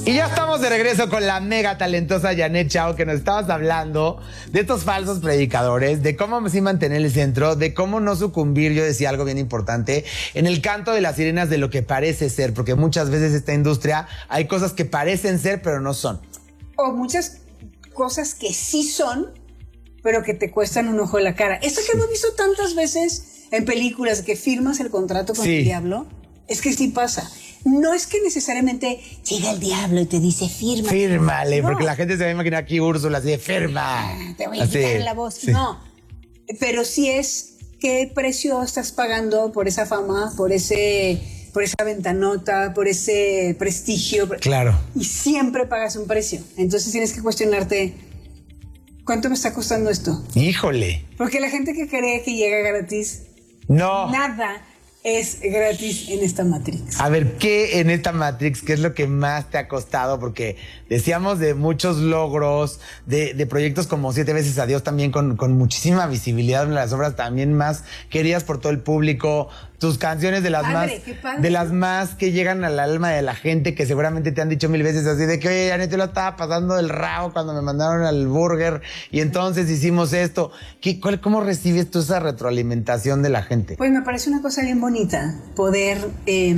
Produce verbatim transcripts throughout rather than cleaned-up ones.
Y ya estamos de regreso con la mega talentosa Janet Chao, que nos estabas hablando de estos falsos predicadores, de cómo sí mantener el centro, de cómo no sucumbir, yo decía algo bien importante, en el canto de las sirenas de lo que parece ser, porque muchas veces esta industria hay cosas que parecen ser pero no son. O muchas cosas que sí son, pero que te cuestan un ojo de la cara. Esto que hemos visto tantas veces en películas, que firmas el contrato con Sí. el diablo, es que sí pasa. No es que necesariamente llega el diablo y te dice firma. Fírmale, No. porque la gente se va a imaginar aquí Úrsula así de firma. Ah, te voy a Así. quitar la voz. Sí. No, pero sí es qué precio estás pagando por esa fama, por ese, por esa ventanota, por ese prestigio. Claro. Y siempre pagas un precio. Entonces tienes que cuestionarte, ¿cuánto me está costando esto? Híjole. Porque la gente que cree que llega gratis, No. nada es gratis en esta Matrix. A ver, ¿qué en esta Matrix, qué es lo que más te ha costado? Porque decíamos de muchos logros, de, de proyectos como Siete Veces a Dios también con, con muchísima visibilidad, una de las obras también más queridas por todo el público, tus canciones de las Padre, más, qué padre. de las más que llegan al alma de la gente, que seguramente te han dicho mil veces así de que, oye, Janet, yo lo estaba pasando del rabo cuando me mandaron al burger y entonces hicimos esto. ¿Qué, cuál, ¿Cómo recibes tú esa retroalimentación de la gente? Pues me parece una cosa bien bonita poder eh,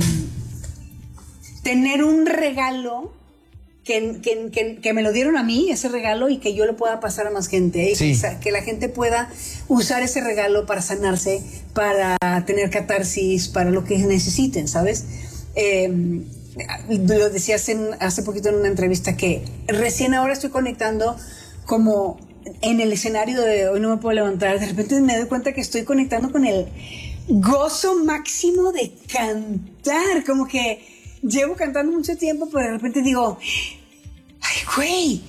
tener un regalo que, que, que, que me lo dieron a mí, ese regalo, y que yo lo pueda pasar a más gente. Sí. Y que, que la gente pueda usar ese regalo para sanarse, para tener catarsis, para lo que necesiten, ¿sabes? Eh, lo decía hace, hace poquito en una entrevista que recién ahora estoy conectando como en el escenario de Hoy No Me Puedo Levantar. De repente me doy cuenta que estoy conectando con el gozo máximo de cantar, como que llevo cantando mucho tiempo, pero de repente digo, ay, güey,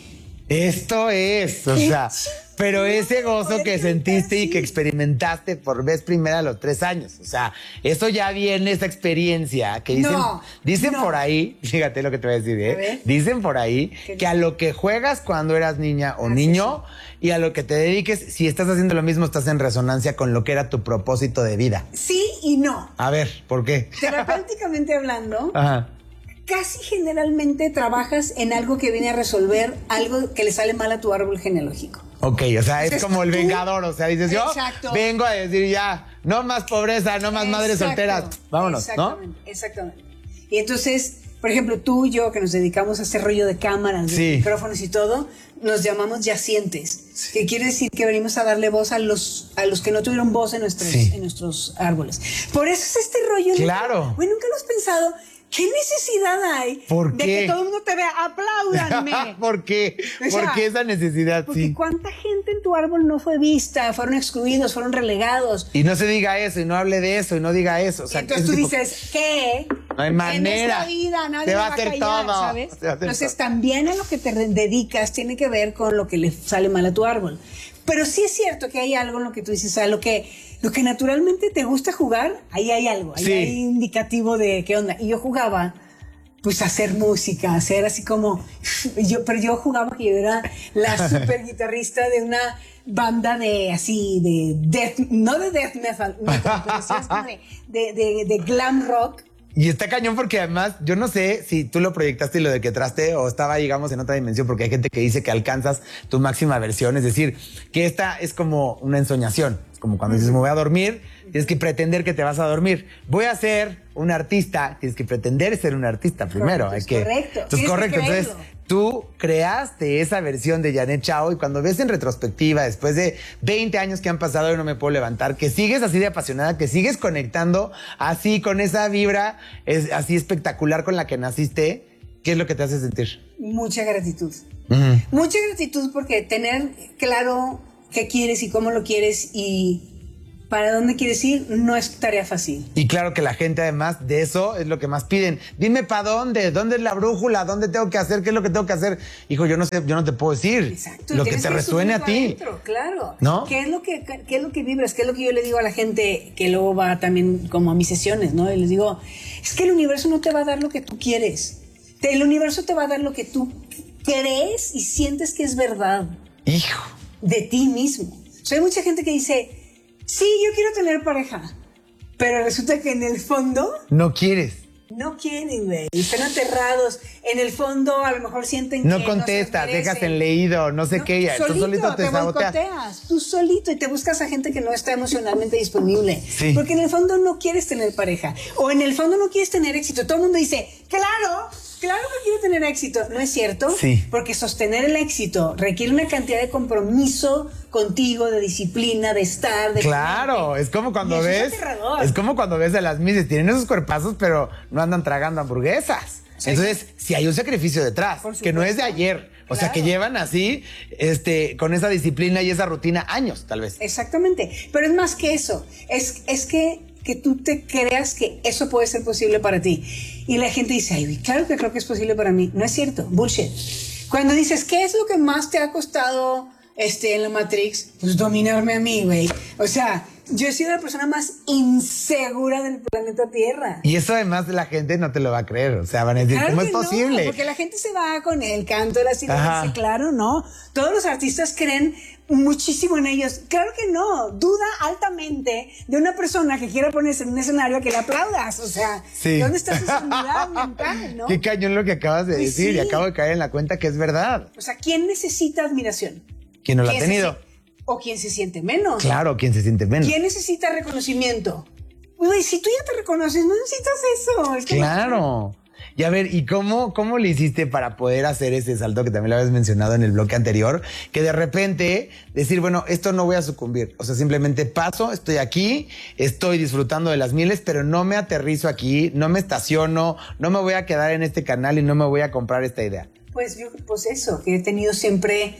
Esto es, o sea, pero ese gozo Poder que cantar, sentiste y sí. que experimentaste por vez primera a los tres años. O sea, eso ya viene, esta experiencia que dicen, No, dicen no. por ahí, fíjate lo que te voy a decir, A ¿eh? ver. Dicen por ahí ¿Qué que a lo que juegas cuando eras niña o Ah, sí, niño y a lo que te dediques, si estás haciendo lo mismo, estás en resonancia con lo que era tu propósito de vida. sí y no. A ver, ¿por qué? Terapéuticamente hablando, Ajá. casi generalmente trabajas en algo que viene a resolver algo que le sale mal a tu árbol genealógico. Ok, o sea, es Entonces, como el tú- vengador, o sea, dices yo Exacto. vengo a decir ya, no más pobreza, no más madres Exacto, solteras, vámonos, ¿no? exactamente, Exactamente. Y entonces, por ejemplo, tú y yo que nos dedicamos a este rollo de cámaras, de Sí. micrófonos y todo, nos llamamos yacientes, que quiere decir que venimos a darle voz a los, a los que no tuvieron voz en nuestros, Sí. en nuestros árboles. Por eso es este rollo. Claro. Güey, nunca lo has pensado. ¿Qué necesidad hay ¿Por de qué? que todo el mundo te vea? ¡Apláudanme! ¿Por qué? O sea, ¿Por qué esa necesidad? Porque Sí. cuánta gente en tu árbol no fue vista, fueron excluidos, fueron relegados. Y no se diga eso, y no hable de eso, y no diga eso. O sea, Entonces ese tú tipo- dices, ¿qué? No hay manera. En esta vida nadie Te va me a hacer callar, todo. ¿sabes? Te va a hacer Entonces todo. también a lo que te re- dedicas tiene que ver con lo que le sale mal a tu árbol. Pero sí es cierto que hay algo en lo que tú dices, o sea, lo que, lo que naturalmente te gusta jugar, ahí hay algo, ahí Sí. hay indicativo de qué onda. Y yo jugaba pues a hacer música, a hacer así como yo, pero yo jugaba que yo era la super guitarrista de una banda de así de death, no de death metal, metal, pero sí es como de, de, de, de glam rock. Y está cañón porque además, yo no sé si tú lo proyectaste y lo dequetraste o estaba, digamos, en otra dimensión, porque hay gente que dice que alcanzas tu máxima versión, es decir, que esta es como una ensoñación, es como cuando dices, me voy a dormir, tienes que pretender que te vas a dormir. Voy a ser un artista, tienes que pretender ser un artista primero. Correcto, hay es que, correcto. Entonces, Tienes que correcto. Entonces, creerlo. tú creaste esa versión de Janet Chao y cuando ves en retrospectiva, después de veinte años que han pasado y no me puedo levantar, que sigues así de apasionada, que sigues conectando así con esa vibra es, así espectacular con la que naciste, ¿qué es lo que te hace sentir? Mucha gratitud. Ujú. Mucha gratitud porque tener claro qué quieres y cómo lo quieres y para dónde quieres ir no es tarea fácil. Y claro que la gente además de eso es lo que más piden. Dime para dónde, dónde es la brújula, dónde tengo que hacer, qué es lo que tengo que hacer. Hijo, yo no sé, yo no te puedo decir. Exacto. Lo que tienes te resuene a descubrirlo ti. adentro, claro. ¿No? ¿Qué es lo que qué es lo que vibras? ¿Qué es lo que yo le digo a la gente que luego va también como a mis sesiones, ¿no? Y les digo, es que el universo no te va a dar lo que tú quieres. Te- El universo te va a dar lo que tú crees y sientes que es verdad Hijo. de ti mismo. O sea, hay mucha gente que dice, sí, yo quiero tener pareja, pero resulta que en el fondo No quieres. No quieren, güey. Están aterrados. En el fondo, a lo mejor sienten no que contestas, no se dejas en leído, no sé no, qué. Ya. Solito, tú solito te, te saboteas. boicoteas. Tú solito y te buscas a gente que no está emocionalmente disponible. Sí. Porque en el fondo no quieres tener pareja. O en el fondo no quieres tener éxito. Todo el mundo dice, claro, claro que quiero tener éxito. ¿No es cierto? Sí. Porque sostener el éxito requiere una cantidad de compromiso contigo, de disciplina, de estar, de Claro, comerte. es como cuando Y eso ves. Es aterrador. Es como cuando ves a las mises, tienen esos cuerpazos, pero no andan tragando hamburguesas. Sí. Entonces, si hay un sacrificio detrás, Por que no es de supuesto. ayer. O sea, Claro. que llevan así, este, con esa disciplina y esa rutina años, tal vez. Exactamente. Pero es más que eso. Es, es que, que tú te creas que eso puede ser posible para ti. Y la gente dice, ay, claro que creo que es posible para mí. No es cierto. Bullshit. Cuando dices, ¿qué es lo que más te ha costado este, en la Matrix? Pues dominarme a mí, güey. O sea, yo he sido la persona más insegura del planeta Tierra. Y eso además la gente no te lo va a creer. O sea, van a decir, Claro ¿cómo es que no, posible? porque la gente se va con el canto de la Ajá. silencio, claro, no. Todos los artistas creen muchísimo en ellos. Claro que no. Duda altamente de una persona que quiera ponerse en un escenario a que le aplaudas. O sea, Sí. ¿dónde está su seguridad mental, no? Qué cañón lo que acabas de Pues decir. sí. Y acabo de caer en la cuenta que es verdad. O sea, ¿quién necesita admiración? ¿Quién no la ha ¿Quién se tenido? si- O quién se siente menos. Claro, ¿quién se siente menos? ¿Quién necesita reconocimiento? Güey, si tú ya te reconoces, no necesitas eso. Es que Claro. Y a ver, ¿y cómo, cómo le hiciste para poder hacer ese salto que también lo habías mencionado en el bloque anterior? Que de repente decir, bueno, esto no voy a sucumbir. O sea, simplemente paso, estoy aquí, estoy disfrutando de las mieles, pero no me aterrizo aquí, no me estaciono, no me voy a quedar en este canal y no me voy a comprar esta idea. Pues yo, pues eso, que he tenido siempre,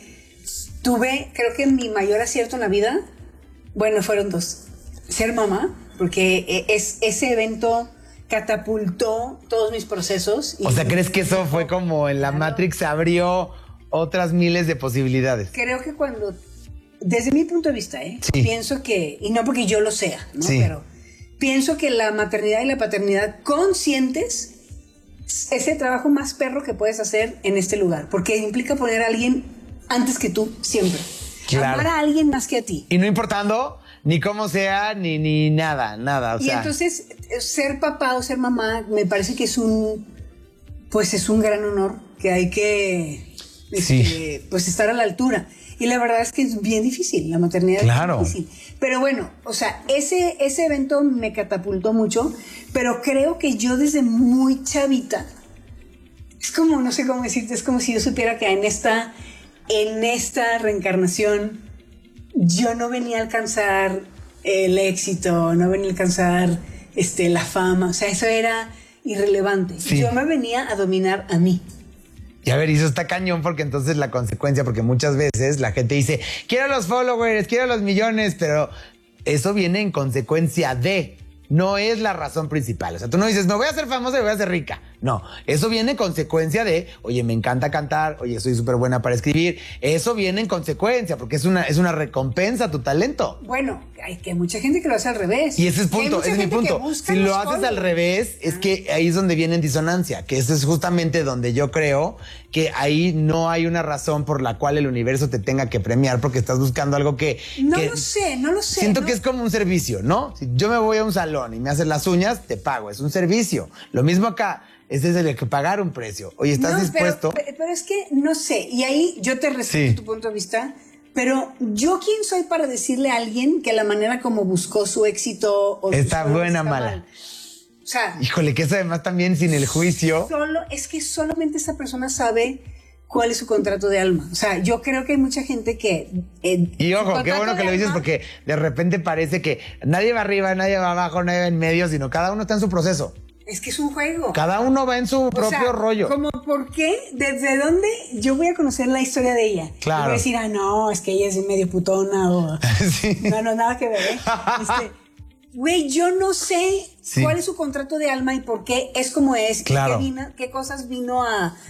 tuve, creo que mi mayor acierto en la vida, bueno, fueron dos. Ser mamá, porque es, ese evento catapultó todos mis procesos. Y O sea, ¿crees que eso fue como en la Claro. Matrix se abrió otras miles de posibilidades? Creo que cuando, desde mi punto de vista, ¿eh? Sí. pienso que, y no porque yo lo sea, ¿no? Sí. Pero pienso que la maternidad y la paternidad conscientes es el trabajo más perro que puedes hacer en este lugar, porque implica poner a alguien antes que tú, siempre. Claro. Amar a alguien más que a ti. Y no importando ni cómo sea, ni, ni nada, nada. O Y sea, entonces, ser papá o ser mamá, me parece que es un, pues es un gran honor que hay que, Sí. este, pues estar a la altura. Y la verdad es que es bien difícil, la maternidad Claro. es difícil. Pero bueno, o sea, ese, ese evento me catapultó mucho, pero creo que yo desde muy chavita, es como, no sé cómo decirte, es como si yo supiera que en esta, en esta reencarnación yo no venía a alcanzar el éxito, no venía a alcanzar este, la fama, o sea, eso era irrelevante. Sí. Yo me venía a dominar a mí. y a ver, y eso está cañón porque entonces la consecuencia, porque muchas veces la gente dice, quiero los followers, quiero los millones, pero eso viene en consecuencia de, no es la razón principal. O sea, tú no dices, me voy a hacer famosa y voy a ser rica. No, eso viene en consecuencia de, oye, me encanta cantar, oye, soy súper buena para escribir. Eso viene en consecuencia porque es una, es una recompensa a tu talento. Bueno, hay que mucha gente que lo hace al revés. Y ese es Que hay punto, mucha ese es mi gente que punto. busca Si los lo haces al followers. revés, es que ahí es donde viene en disonancia, que eso es justamente donde yo creo que ahí no hay una razón por la cual el universo te tenga que premiar porque estás buscando algo que... No que lo sé, no lo sé. Siento no- que es como un servicio, ¿no? Si yo me voy a un salón y me haces las uñas, te pago, es un servicio. Lo mismo acá, es desde el que pagar un precio. Oye, ¿estás No, dispuesto? Pero, pero es que no sé, y ahí yo te respeto Sí. tu punto de vista, pero yo quién soy para decirle a alguien que la manera como buscó su éxito o sus Está followers buena, está mala. mal. O sea, Híjole, que eso además también sin el juicio. solo, es que solamente esa persona sabe cuál es su contrato de alma. O sea, yo creo que hay mucha gente que... eh, Y su ojo, qué contrato bueno que de lo dices alma- porque de repente parece que nadie va arriba, nadie va abajo, nadie va en medio, sino cada uno está en su proceso. Es que es un juego. Cada uno va en su O propio sea, rollo. Como, ¿por qué? ¿Desde dónde yo voy a conocer la historia de ella? Claro. Y voy a decir, ah, no, es que ella es medio putona o... Sí. No, no, nada que ver, ¿eh? Este, güey, yo no sé Sí. cuál es su contrato de alma y por qué es como es. Claro. Y qué, vino- qué cosas vino a,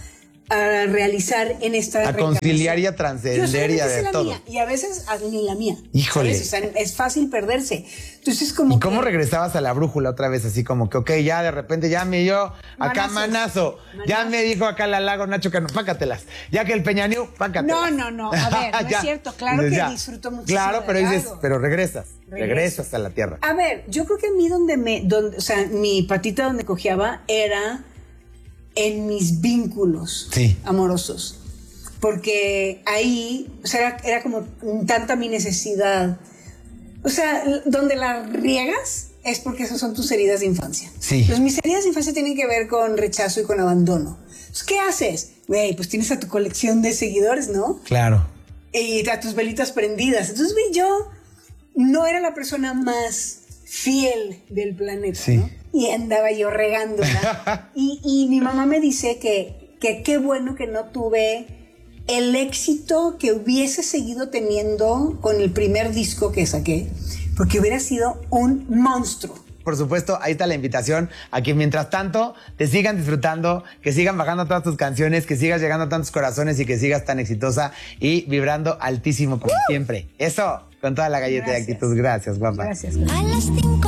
a realizar en esta A conciliar y a trascender y a de todo. Mía, y a veces a, ni la mía. Híjole. ¿Sabes? O sea, es fácil perderse. Entonces, como ¿Y cómo que, regresabas a la brújula otra vez? Así como que, ok, ya de repente ya me dio acá Manazos. manazo. Ya Manazos. me dijo acá la Lago Nacho que no, pácatelas. Ya que el Peñaniu, pácatelas. No, no, no. A ver, no Ya. es cierto. Claro Dices, que ya. disfruto muchísimo. Claro, pero del dices, lago. pero regresas. Regreso. Regresas a la tierra. A ver, yo creo que a mí donde me, donde, o sea, mi patita donde cojeaba era en mis vínculos Sí. amorosos. Porque ahí, o sea, era, era como tanta mi necesidad. O sea, donde la riegas es porque esas son tus heridas de infancia. Sí. Pues mis heridas de infancia tienen que ver con rechazo y con abandono. Entonces, ¿qué haces? Güey, pues tienes a tu colección de seguidores, ¿no? Claro. Y a tus velitas prendidas. Entonces, güey, yo no era la persona más fiel del planeta, Sí. ¿no? Y andaba yo regándola. y, y mi mamá me dice que, que qué bueno que no tuve el éxito que hubiese seguido teniendo con el primer disco que saqué, porque hubiera sido un monstruo. Por supuesto, ahí está la invitación a que mientras tanto te sigan disfrutando, que sigan bajando todas tus canciones, que sigas llegando a tantos corazones y que sigas tan exitosa y vibrando altísimo como ¡Uh! Siempre. Eso, con toda la galleta Gracias. de actitud. Gracias, guapa. Gracias. A las